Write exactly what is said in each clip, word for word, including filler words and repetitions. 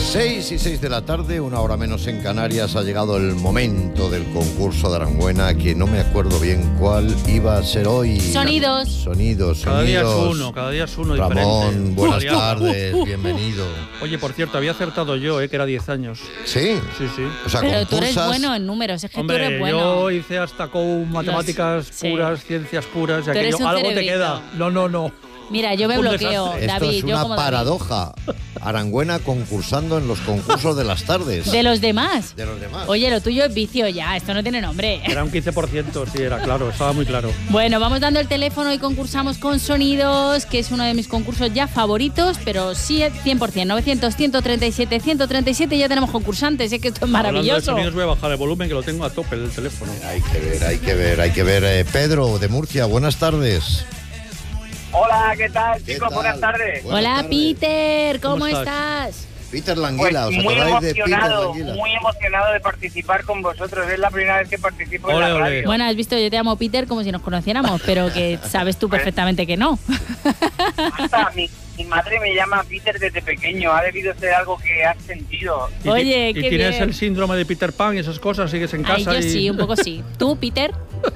seis y seis de la tarde, una hora menos en Canarias, ha llegado el momento del concurso de Aranguena, que no me acuerdo bien cuál iba a ser hoy. Sonidos. Sonidos, Cada día es sonidos. uno, cada día es uno Ramón, diferente. buenas Uh, tardes, uh, uh, uh. bienvenido. Oye, por cierto, había acertado yo, eh, que era diez años. ¿Sí? Sí, sí. O sea, Pero tú eres concursas- bueno en números, es que Hombre, tú eres bueno. yo hice hasta con matemáticas sí. puras, ciencias puras, y Tú eres aquello, un algo te cerebrito. queda. No, no, no. Mira, yo me Un bloqueo, desastre. Esto David. es yo una como David. paradoja. Aranguena concursando en los concursos de las tardes. De los demás. De los demás. Oye, lo tuyo es vicio ya, esto no tiene nombre. Era un quince por ciento, sí, era claro, estaba muy claro. Bueno, vamos dando el teléfono y concursamos con Sonidos, que es uno de mis concursos ya favoritos, pero sí cien por ciento. novecientos, ciento treinta y siete, ciento treinta y siete, ya tenemos concursantes, es que esto es Hablando de maravilloso. sonidos, voy a bajar el volumen, que lo tengo a tope el teléfono. Hay que ver, hay que ver, hay que ver. Eh, Pedro, de Murcia, buenas tardes. Hola, ¿qué tal, ¿Qué chicos? tal? Buenas tardes. Buenas Hola, tardes. Peter, ¿cómo, ¿Cómo estás? estás? Peter Pues Languila, ¿os muy acordáis de Peter emocionado, Languila? muy emocionado de participar con vosotros. Es la primera vez que participo en Ole, la ole. radio. Bueno, has visto, yo te llamo Peter como si nos conociéramos, pero que sabes tú perfectamente que no. Hasta mi, mi madre me llama Peter desde pequeño. Ha debido ser algo que has sentido. Y ti- Oye, ¿Y qué tienes bien. el síndrome de Peter Pan y esas cosas? ¿Sigues en Ay, casa? yo y... sí, un poco sí. ¿Tú, Peter?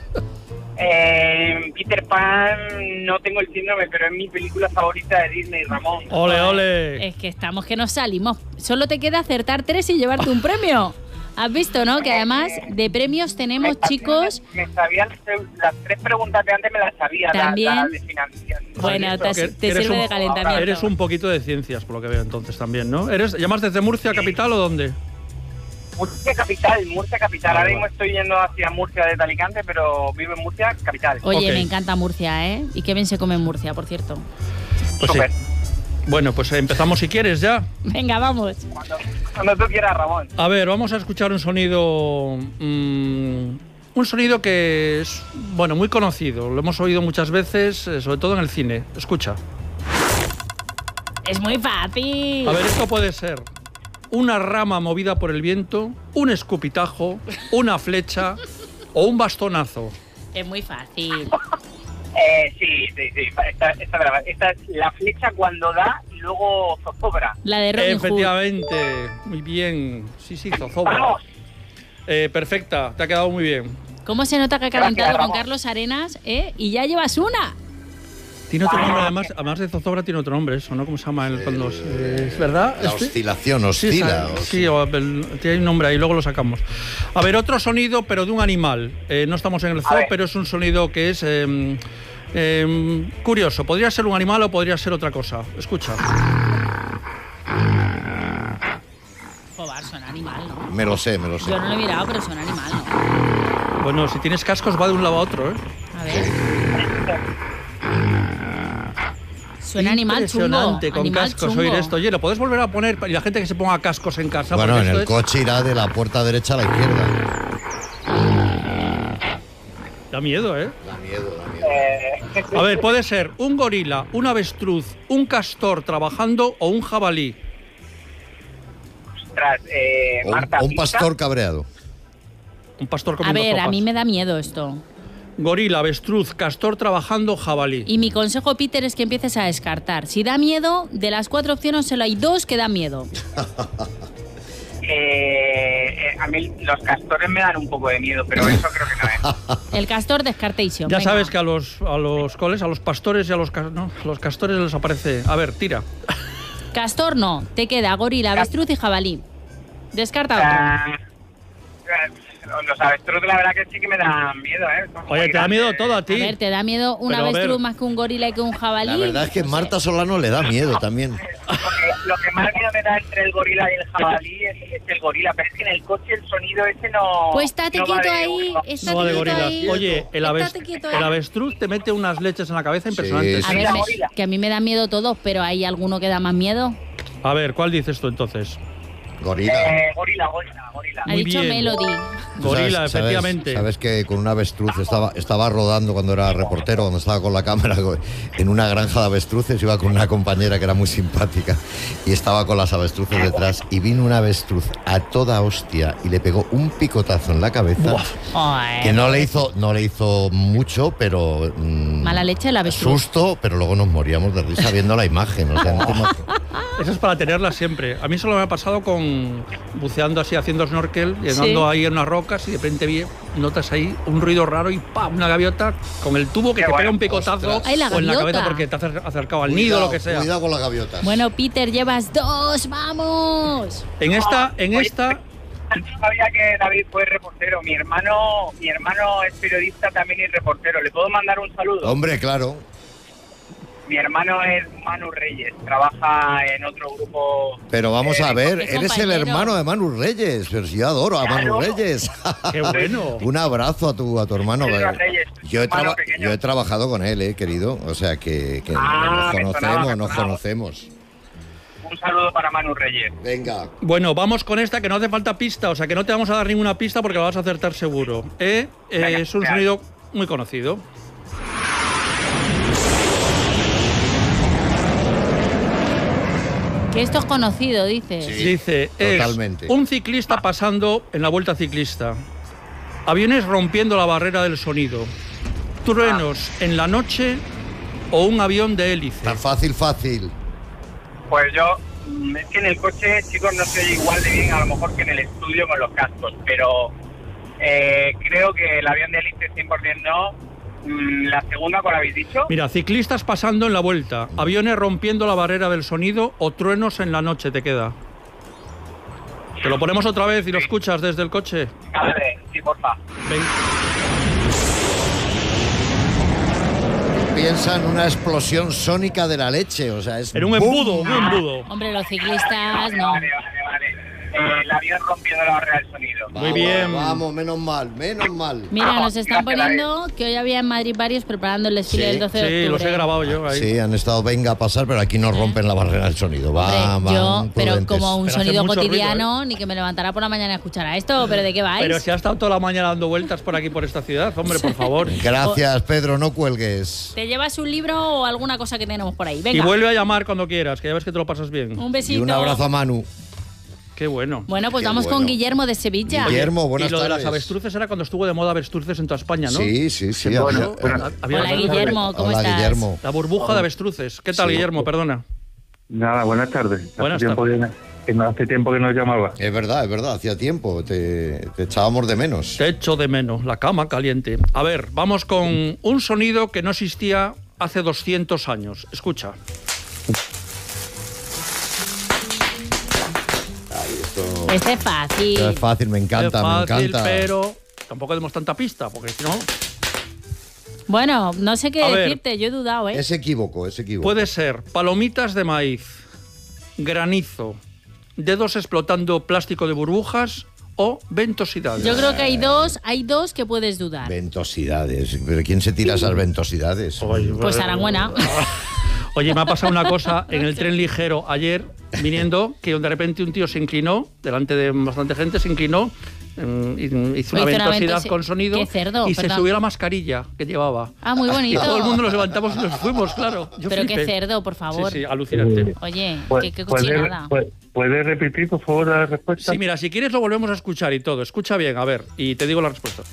Eh, Peter Pan, no tengo el síndrome, pero es mi película favorita de Disney, Ramón. Ole, ole. Es que estamos que nos salimos. Solo te queda acertar tres y llevarte un premio. ¿Has visto, no? Que además de premios tenemos, Me- chicos... Me, me sabía las, las tres preguntas de antes, me las sabía. la- También. La, de financiación. Bueno, te, Que- te que eres sirve un- de calentamiento. Eres un poquito de ciencias, por lo que veo entonces también, ¿no? ¿Eres, ¿Llamas desde Murcia capital o dónde? Murcia capital, Murcia capital. Vale, Ahora mismo vale. estoy yendo hacia Murcia desde Alicante, pero vivo en Murcia capital. Oye, Ok. me encanta Murcia, ¿eh? Y qué bien se come en Murcia, por cierto. Pues sí. Súper. Bueno, pues empezamos si quieres ya. Venga, vamos. Cuando, cuando tú quieras, Ramón. A ver, vamos a escuchar un sonido... mm, un sonido que es, bueno, muy conocido. Lo hemos oído muchas veces, eh, sobre todo en el cine. Escucha. Es muy fácil. A ver, esto puede ser una rama movida por el viento, un escupitajo, una flecha o un bastonazo. Es muy fácil. Eh, sí, sí, sí. Esta, esta, esta, esta es la flecha cuando da y luego zozobra. La de Robin Hood. Efectivamente, muy bien. Sí, sí, zozobra. ¡Vamos! Eh, perfecta, te ha quedado muy bien. ¿Cómo se nota que ha calentado Gracias, con Ramón. Carlos Arenas, eh? Y ya llevas una. Tiene otro nombre, además, además de zozobra tiene otro nombre, eso, ¿no? ¿Cómo se llama? El, cuando, eh, ¿Es verdad? La Este- oscilación, Sí, oscila. sabe- sí, o el- tiene un nombre ahí, luego lo sacamos. A ver, otro sonido, pero de un animal. Eh, no estamos en el A zoo, ver. pero es un sonido que es eh, eh, curioso. Podría ser un animal o podría ser otra cosa. Escucha. Joder, suena animal, ¿no? Me lo sé, me lo sé. Yo no lo he mirado, pero suena animal, ¿no? Bueno, si tienes cascos va de un lado a otro, ¿eh? A ver. Suena animal chungo. Impresionante con animal cascos chungo. oír esto. Oye, ¿lo puedes volver a poner? Y la gente que se ponga cascos en casa. Bueno, porque en el esto es- coche irá de la puerta derecha a la izquierda. Da miedo, ¿eh? Da miedo, da miedo. Eh, A ver, puede ser un gorila, un avestruz, un castor trabajando o un jabalí. ostras, eh, O un, Marta, o un ¿pista? pastor cabreado. Un pastor A comiendo ver, a sopas. mí me da miedo esto. Gorila, avestruz, castor trabajando, jabalí. Y mi consejo, Peter, es que empieces a descartar. Si da miedo, de las cuatro opciones solo hay dos que dan miedo. Eh, eh, a mí los castores me dan un poco de miedo, pero eso creo que no es. El castor, descartation. Ya venga. sabes que a los, a los coles, a los pastores y a los, ca- no, a los castores les aparece... A ver, tira. Castor no. Te queda gorila, avestruz y jabalí. Descarta otro. Ah, eh, los avestruz, la verdad que sí que me dan miedo, ¿eh? Son muy Oye, te da miedo grandes. todo a A ti. ver, ¿te da miedo un Pero a avestruz ver. más que un gorila y que un jabalí? La verdad es que No sé. Marta Solano le da miedo también. Porque lo que más miedo me da entre el gorila y el jabalí es, es el gorila, pero es que en el coche el sonido ese no. Pues estate no va quieto de ahí, gorila. estate No va de quieto gorilas. ahí. Oye, el, aves- Estate quieto ahí. el avestruz te mete unas leches en la cabeza impresionantes. Sí, A sí. ver, me- Gorila. que a mí me da miedo todos, pero ¿hay alguno que da más miedo? A ver, ¿cuál dices tú entonces? Gorila. Eh, gorila, gorila, gorila. Ha Muy dicho bien. Melody. Tú Gorila, sabes- sabes- efectivamente. Sabes que con un avestruz estaba, estaba rodando cuando era reportero, cuando estaba con la cámara en una granja de avestruces, iba con una compañera que era muy simpática y estaba con las avestruces detrás y vino un avestruz a toda hostia y le pegó un picotazo en la cabeza Ay, que no le hizo, no le hizo mucho, pero mm, Mala leche el avestruz. susto, pero luego nos moríamos de risa viendo la imagen. O sea, no te imag- Esa es para tenerla siempre. A mí solo me ha pasado con buceando así, haciendo snorkel, llegando Sí. ahí en unas rocas y de repente vi- notas ahí un ruido raro y ¡pam! Una gaviota con el tubo que Qué te pega bueno. un picotazo Ostras. Ay, la o en la gaviota. cabeza porque te has acercado al Cuidado, nido, lo que sea. Cuidado con las gaviotas. Bueno, Peter, llevas dos, vamos. En esta, en Oye, esta, No sabía que David fue reportero. Mi hermano, mi hermano es periodista también y reportero. ¿Le puedo mandar un saludo? Hombre, claro. Mi hermano es Manu Reyes. Trabaja en otro grupo. Pero vamos eh, a ver, qué eres el compañero. hermano de Manu Reyes. Pero si yo adoro a Manu Claro. Reyes. qué bueno. Un abrazo a tu, a tu hermano. Pedro Reyes, Yo he, hermano traba- pequeño. yo he trabajado con él, eh, querido. O sea que, que Ah, nos me conocemos, sonaba, me nos sonaba. conocemos. Un saludo para Manu Reyes. Venga. Bueno, vamos con esta que no hace falta pista, o sea que no te vamos a dar ninguna pista porque la vas a acertar seguro. ¿eh? Eh, Venga, es un vean. sonido muy conocido. Que esto es conocido, dices. Sí. Dice, totalmente. es un ciclista pasando en la vuelta ciclista. Aviones rompiendo la barrera del sonido. Truenos en la noche o un avión de hélice. Tan fácil, fácil. Pues yo, mm, es que en el coche, chicos, no se oye igual de bien a lo mejor que en el estudio con los cascos, pero eh, creo que el avión de hélice cien por ciento no. Mm, ¿La segunda cuál habéis dicho? Mira, ciclistas pasando en la vuelta, aviones rompiendo la barrera del sonido o truenos en la noche te queda. Te lo ponemos otra vez y lo escuchas desde el coche. Vale, sí, porfa. Ven. Piensa en una explosión sónica de la leche. O sea, es En un ¡bum! embudo, un embudo. Hombre, los Vale, ciclistas vale, no. vale, vale, vale. Eh, el avión rompiendo la barrera del sonido. Muy Vamos, bien. Vamos, menos mal, menos mal. Mira, nos están Gracias, poniendo que hoy había en Madrid varios preparando el desfile Sí, del doce de octubre. Sí, los he grabado yo ahí. Sí, han estado venga a pasar, pero aquí no rompen la barrera del sonido. Va, Hombre, yo, van pero prudentes. como un Pero hace sonido mucho ruido, cotidiano, ni que me levantara por la mañana a escuchar a esto, pero ¿de qué vais? Pero si ha estado toda la mañana dando vueltas por aquí, por esta ciudad, hombre, por favor. Gracias, Pedro, no cuelgues. ¿Te llevas un libro o alguna cosa que tenemos por ahí? Y Venga, vuelve a llamar cuando quieras, que ya ves que te lo pasas bien. un Y besito. un abrazo a Manu. Qué bueno. Bueno, pues Qué vamos con bueno. Guillermo de Sevilla. Guillermo, buenas y lo de tardes. las avestruces era cuando estuvo de moda avestruces en toda España, ¿no? Sí, sí, sí. Bueno, había- bueno. Había Hola, las- Guillermo, ¿cómo Hola, estás? Guillermo. La burbuja de avestruces. ¿Qué tal, Sí. Guillermo? Perdona. Nada, buenas tardes. Buenas hace, tiempo que, que no, hace tiempo que nos llamaba. Es verdad, es verdad, hacía tiempo, te, te echábamos de menos. Te echo de menos, la cama caliente. A ver, vamos con un sonido que no existía hace doscientos años. Escucha. Este es fácil. Es fácil, me encanta, es fácil, me encanta. pero tampoco demos tanta pista, porque si no... Bueno, no sé qué A ver. decirte, yo he dudado, ¿eh? Es equívoco, es equívoco. Puede ser palomitas de maíz, granizo, dedos explotando plástico de burbujas o ventosidades. Yo creo que hay dos, hay dos que puedes dudar. Ventosidades. ¿Pero quién se tira esas ventosidades? Oye, Pues Arangüena. Oye, me ha pasado una cosa en el tren ligero ayer, viniendo, que de repente un tío se inclinó, delante de bastante gente, se inclinó, mm, y- hizo una Hizo una ventosidad ventosi- con sonido Qué cerdo, y se perdón. subió la mascarilla que llevaba. Ah, muy Y bonito. todo el mundo nos levantamos y nos fuimos, claro. Yo Pero qué flipé. cerdo, por favor. Sí, sí, alucinante. Oye, Pu- qué, qué ¿Puede, cochinada. puede- puede repetir, por favor, la respuesta? Sí, mira, si quieres lo volvemos a escuchar y todo. Escucha bien, a ver, y te digo la respuesta.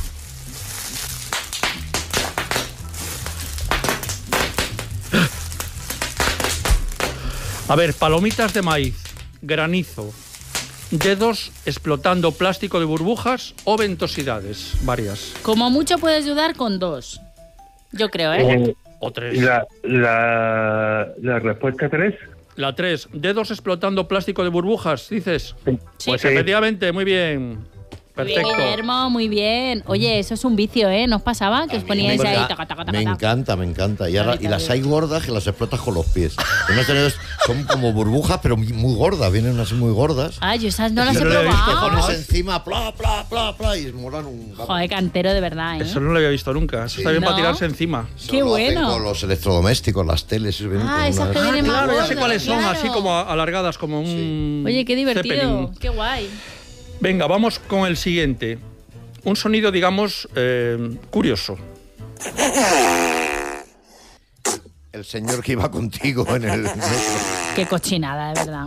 A ver, palomitas de maíz, granizo, dedos explotando plástico de burbujas o ventosidades, varias. Como mucho puedes dudar con dos. Yo creo, ¿eh? Eh, O tres. la, la, la respuesta tres. La tres, dedos explotando plástico de burbujas, dices. Sí. Pues Sí. efectivamente, muy bien. Muy bien, Perfecto. Guillermo, muy bien. Oye, eso es un vicio, ¿eh? ¿Nos pasaba? Que os poníais Me ahí. enca- taca, taca, taca, Me taca. encanta, me encanta. Y, ahora- A mí y las hay también. gordas que las explotas con los pies. Unos tenedores son como burbujas, pero muy, muy gordas. Vienen así muy gordas. Ay, yo esas no las Yo he no lo he visto, probado. Pones encima, pla, pla, pla, pla, y molan un... Joder, cantero de verdad, ¿eh? Eso no lo había visto nunca. Eso está bien ¿No? para tirarse encima. Eso Qué lo hacen bueno. con los electrodomésticos, las teles. eso vienen Ah, con esas unas- que vienen más Claro, ya sé gordas, cuáles son, claro. así como alargadas, como un. Oye, qué divertido. Zeppelin. Qué guay. Venga, vamos con el siguiente. Un sonido, digamos, eh, curioso. El señor que iba contigo en el metro. Qué cochinada, de verdad.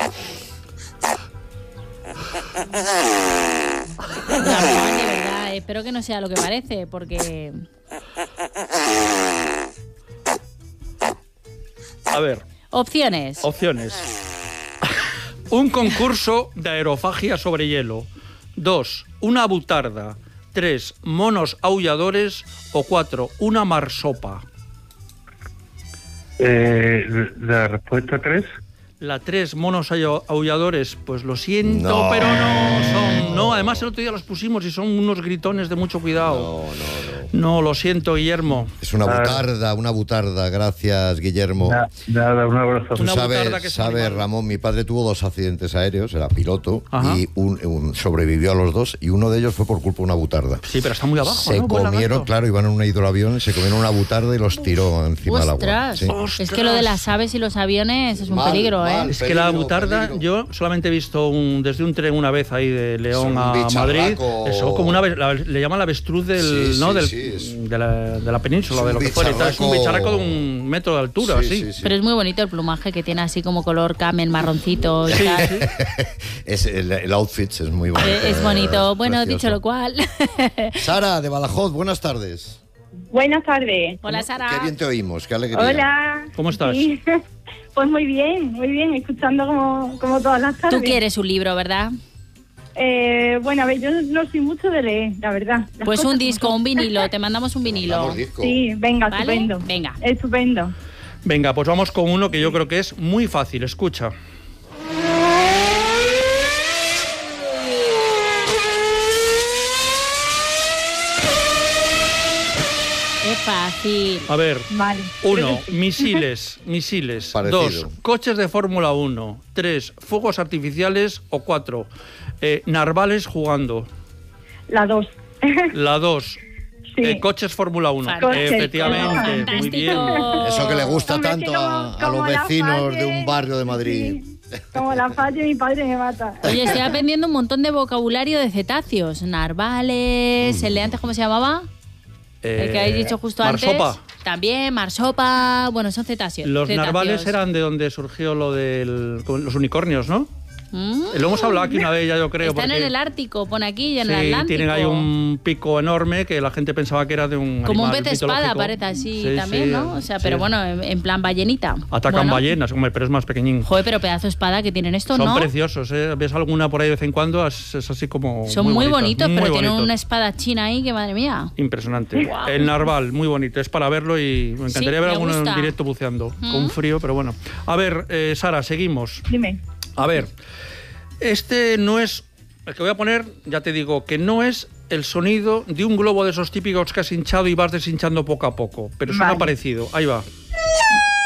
Ramón, de verdad, espero que no sea lo que parece, porque... A ver, Opciones. Opciones. Un concurso de aerofagia sobre hielo. Dos, una butarda. Tres, monos aulladores. O cuatro, una marsopa. Eh, la respuesta tres. La tres, monos aulladores, pues lo siento, No. pero no son. No, además el otro día los pusimos y son unos gritones de mucho cuidado. No, no, no. No, lo siento, Guillermo. Es una Ah. butarda, una butarda. Gracias, Guillermo. Na- Nada, un abrazo. Tú Una butarda sabes, que es sabes, animal. Ramón, mi padre tuvo dos accidentes aéreos, era piloto, Ajá. y un, un- sobrevivió a los dos, y uno de ellos fue por culpa de una butarda. Sí, pero está muy abajo, Se ¿no? Vuelan comieron, alto. claro, iban en un hidroavión, se comieron una butarda y los tiró encima del agua. Ostras. Sí. Es que lo de las aves y los aviones es un Mal, peligro, mal. ¿eh? Es que la Peligro, butarda, peligro. yo solamente he visto un, desde un tren una vez ahí de León Es un a Madrid. bicharraco. Eso, como una ave- la- le llaman la avestruz del, Sí, ¿no? sí, del, sí, es- de, la, de la península, es de un lo que fuera. y tal. Es un bicharraco. bicharraco de un metro de altura, Sí, así. sí, sí. Pero es muy bonito el plumaje que tiene así como color camel, marroncito y Sí, tal. sí. Es el, el outfit es muy bonito. Eh, Es bonito. Bueno, precioso. dicho lo cual. Sara, de Badajoz, buenas tardes. Buenas tardes. Hola, Sara. Qué bien te oímos, qué alegría. Hola. ¿Cómo estás? Sí. Pues muy bien, muy bien, escuchando como, como todas las tardes. Tú quieres un libro, ¿verdad? Eh, bueno, a ver, yo no soy mucho de leer, la verdad. Las Pues cosas un como disco, son. un vinilo. Te mandamos un vinilo. Mandamos disco. Sí, venga, ¿Vale? estupendo. Venga. Estupendo. Venga, pues vamos con uno que yo creo que es muy fácil. Escucha. Es fácil. A ver. Vale. Uno, creo que sí. misiles, misiles. Parecido. Dos, coches de Fórmula uno. Tres, fuegos artificiales. O cuatro, eh, narvales jugando. La dos. La dos, Sí. eh, coches Fórmula uno. Fantástico. Efectivamente, muy bien. Eso que le gusta Hombre, tanto que como- a, a como los la vecinos falle, de un barrio de Madrid. Sí. Como la falle, mi padre me mata. Oye, estoy aprendiendo un montón de vocabulario de cetáceos. Narvales, el de antes, ¿cómo se llamaba? El que habéis dicho justo Marsopa. antes. También, marsopa. Bueno, son cetáceos. Los cetáceos. narvales eran de donde surgió lo de los unicornios, ¿no? Mm. Lo hemos hablado aquí una vez ya, yo creo. Están porque- en el Ártico, pone aquí, y en Sí, el Atlántico. tienen ahí un pico enorme que la gente pensaba que era de un Como un animal pez espada, mitológico. parece así Sí, también, sí, ¿no? O sea, sí. pero bueno, en, en plan ballenita. Atacan Bueno. ballenas, hombre, pero es más pequeñín. Joder, pero pedazo de espada que tienen estos, Son ¿no? preciosos, ¿eh? Ves alguna por ahí de vez en cuando, es, es así como. Son muy, bonitas, bonitos, muy pero tienen bonitos. una espada china ahí que, madre mía. Impresionante. Guau. El narval, muy bonito. Es para verlo y me encantaría Sí, ver me alguno en gusta. directo buceando. Mm. Con frío, pero bueno. A ver, eh, Sara, seguimos. Dime. A ver, este no es. El que voy a poner, ya te digo, que no es el sonido de un globo de esos típicos que has hinchado y vas deshinchando poco a poco. Pero suena Vale. parecido. Ahí va.